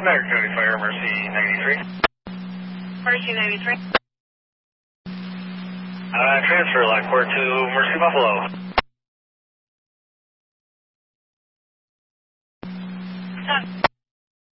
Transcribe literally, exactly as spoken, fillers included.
American County Fire, Mercy ninety-three. Mercy ninety-three. Uh, transfer Lockport to Mercy Buffalo. Done.